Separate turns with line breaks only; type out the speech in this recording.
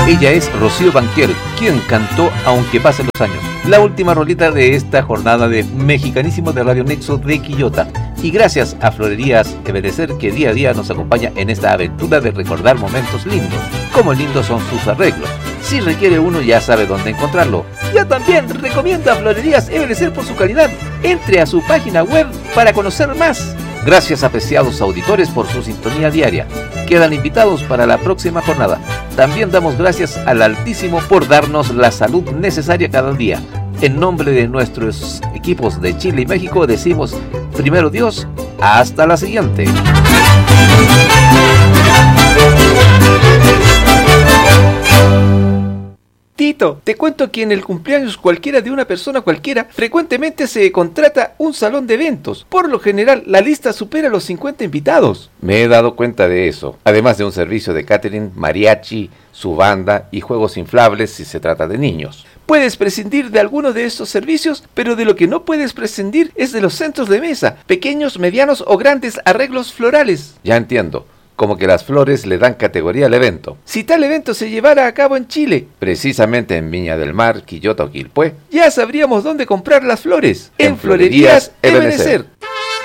Ella es Rocío Banquer, quien cantó Aunque pasen los años, la última rolita de esta jornada de Mexicanísimo de Radio Nexo de Quillota. Y gracias a Florerías Ebenecer, que día a día nos acompaña en esta aventura de recordar momentos lindos. Como lindos son sus arreglos. Si requiere uno, ya sabe dónde encontrarlo. Ya también recomienda a Florerías Ebenecer por su calidad. Entre a su página web para conocer más. Gracias, apreciados auditores, por su sintonía diaria. Quedan invitados para la próxima jornada. También damos gracias al Altísimo por darnos la salud necesaria cada día. En nombre de nuestros equipos de Chile y México decimos, primero Dios, hasta la siguiente. Tito, te cuento que en el cumpleaños cualquiera de una persona cualquiera, frecuentemente se contrata un salón de eventos. Por lo general, la lista supera los 50 invitados. Me he dado cuenta de eso. Además de un servicio de catering, mariachi, su banda y juegos inflables si se trata de niños. Puedes prescindir de alguno de estos servicios, pero de lo que no puedes prescindir es de los centros de mesa, pequeños, medianos o grandes arreglos florales. Ya entiendo. Como que las flores le dan categoría al evento. Si tal evento se llevara a cabo en Chile, precisamente en Viña del Mar, Quillota o Quilpué, ya sabríamos dónde comprar las flores. En Florerías Ebenecer.